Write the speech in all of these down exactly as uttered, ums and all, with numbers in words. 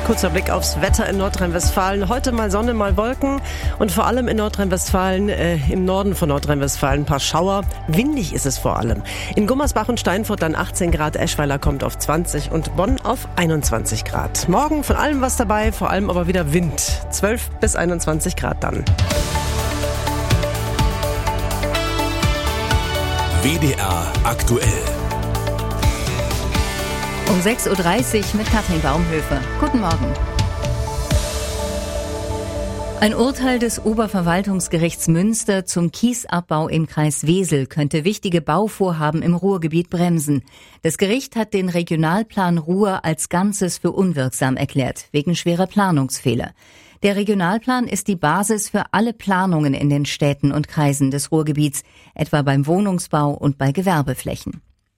Kurzer Blick aufs Wetter in Nordrhein-Westfalen. Heute mal Sonne, mal Wolken und vor allem in Nordrhein-Westfalen, äh, im Norden von Nordrhein-Westfalen ein paar Schauer. Windig ist es vor allem. In Gummersbach und Steinfurt dann achtzehn Grad, Eschweiler kommt auf zwanzig und Bonn auf einundzwanzig Grad. Morgen von allem was dabei, vor allem aber wieder Wind. zwölf bis einundzwanzig Grad dann. W D R aktuell. Um sechs Uhr dreißig mit Katrin Baumhöfer. Guten Morgen. Ein Urteil des Oberverwaltungsgerichts Münster zum Kiesabbau im Kreis Wesel könnte wichtige Bauvorhaben im Ruhrgebiet bremsen. Das Gericht hat den Regionalplan Ruhr als Ganzes für unwirksam erklärt, wegen schwerer Planungsfehler. Der Regionalplan ist die Basis für alle Planungen in den Städten und Kreisen des Ruhrgebiets, etwa beim Wohnungsbau und bei Gewerbeflächen.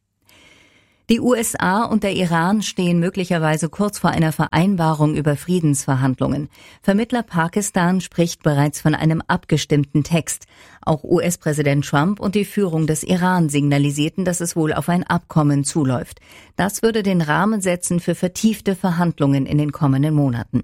Die U S A und der Iran stehen möglicherweise kurz vor einer Vereinbarung über Friedensverhandlungen. Vermittler Pakistan spricht bereits von einem abgestimmten Text. Auch U S-Präsident Trump und die Führung des Iran signalisierten, dass es wohl auf ein Abkommen zuläuft. Das würde den Rahmen setzen für vertiefte Verhandlungen in den kommenden Monaten.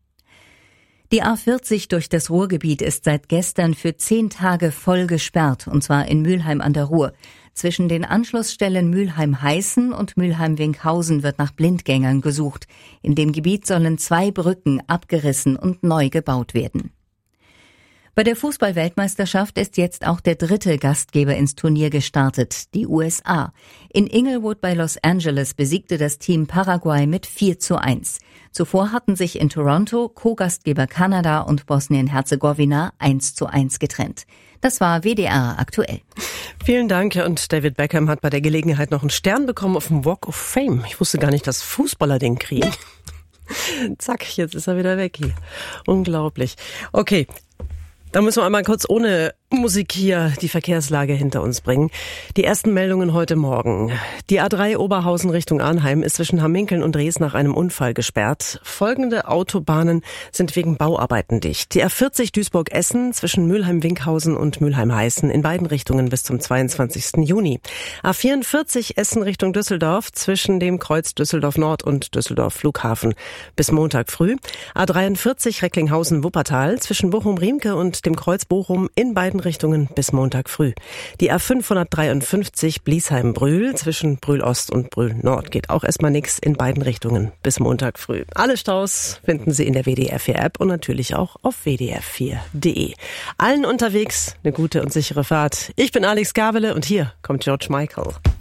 Die A vierzig durch das Ruhrgebiet ist seit gestern für zehn Tage voll gesperrt, und zwar in Mülheim an der Ruhr. Zwischen den Anschlussstellen Mülheim-Heißen und Mülheim-Winkhausen wird nach Blindgängern gesucht. In dem Gebiet sollen zwei Brücken abgerissen und neu gebaut werden. Bei der Fußball-Weltmeisterschaft ist jetzt auch der dritte Gastgeber ins Turnier gestartet, die U S A. In Inglewood bei Los Angeles besiegte das Team Paraguay mit vier zu eins. Zuvor hatten sich in Toronto Co-Gastgeber Kanada und Bosnien-Herzegowina eins zu eins getrennt. Das war W D R aktuell. Vielen Dank. Und David Beckham hat bei der Gelegenheit noch einen Stern bekommen auf dem Walk of Fame. Ich wusste gar nicht, dass Fußballer den kriegen. Zack, jetzt ist er wieder weg hier. Unglaublich. Okay. Da müssen wir einmal kurz ohne Musik hier die Verkehrslage hinter uns bringen. Die ersten Meldungen heute Morgen. Die A drei Oberhausen Richtung Arnheim ist zwischen Hamminkeln und Rees nach einem Unfall gesperrt. Folgende Autobahnen sind wegen Bauarbeiten dicht. Die A vierzig Duisburg-Essen zwischen Mülheim-Winkhausen und Mülheim-Heißen in beiden Richtungen bis zum zweiundzwanzigsten Juni. A vierundvierzig Essen Richtung Düsseldorf zwischen dem Kreuz Düsseldorf-Nord und Düsseldorf-Flughafen bis Montag früh. A dreiundvierzig Recklinghausen-Wuppertal zwischen Bochum-Riemke und dem Kreuz Bochum in beiden Richtungen bis Montag früh. Die A fünfhundertdreiundfünfzig Bliesheim-Brühl zwischen Brühl-Ost und Brühl-Nord geht auch erstmal nichts in beiden Richtungen bis Montag früh. Alle Staus finden Sie in der W D R vier App und natürlich auch auf w d r vier punkt d e. Allen unterwegs eine gute und sichere Fahrt. Ich bin Alex Gabele und hier kommt George Michael.